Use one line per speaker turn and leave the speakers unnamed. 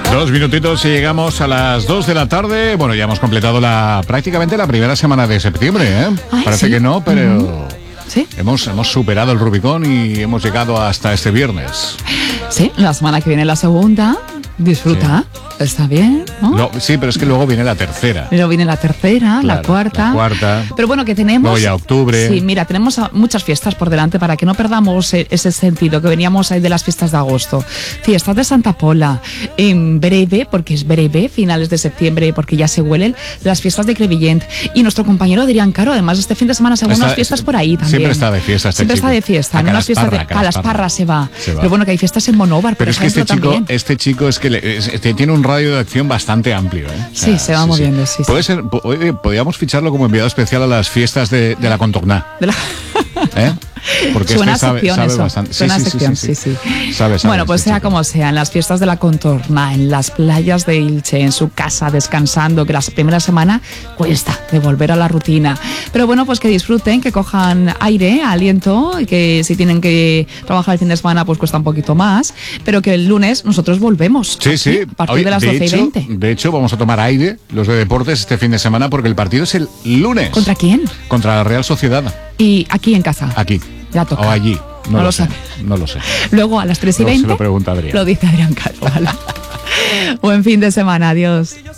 2 minutitos y llegamos a las 2 de la tarde. Bueno, ya hemos completado prácticamente la primera semana de septiembre, ¿eh?
Ay,
Parece
¿sí?
que no, pero...
¿Sí?
Hemos superado el Rubicón y hemos llegado hasta este viernes.
Sí, la semana que viene la segunda. Disfruta. Sí. Está bien, ¿no?
Sí, pero es que luego viene la tercera.
Luego viene la tercera, claro, la cuarta. Pero bueno, que tenemos...
Luego ya octubre.
Sí, mira, tenemos muchas fiestas por delante para que no perdamos ese sentido que veníamos ahí de las fiestas de agosto. Fiestas de Santa Pola, en breve, porque es breve, finales de septiembre, porque ya se huelen, las fiestas de Crevillent. Y nuestro compañero Adrián Caro, además, este fin de semana se van unas fiestas por ahí también.
Siempre está de fiesta
Siempre está de fiesta. En unas fiestas a las Parras se va. Pero bueno, que hay fiestas en Monóvar,
pero es que este chico es que tiene un radio de acción bastante amplio, ¿eh? O sea,
sí, se va moviendo, sí.
Puede ser, podríamos ficharlo como enviado especial a las fiestas de la Contorná. ¿Eh? Porque
suena
sabe bastante.
Sí.
Sabe,
bueno, pues
este
sea
chico.
como sea, en las fiestas de la Contorná, en las playas de Ilche, en su casa descansando, que la primera semana cuesta de volver a la rutina. Pero bueno, pues que disfruten, que cojan aire, aliento, y que si tienen que trabajar el fin de semana, pues cuesta un poquito más, pero que el lunes nosotros volvemos.
Sí.
A partir de las 12:20.
De hecho, vamos a tomar aire, los de deportes, este fin de semana, porque el partido es el lunes.
¿Contra quién?
Contra la Real Sociedad.
Y aquí en casa.
Aquí.
Ya toca.
O allí.
No lo sé.
No lo sé.
Luego a las 3:20.
Se lo pregunta Adrián.
Lo dice Adrián Caro. Buen fin de semana. Adiós.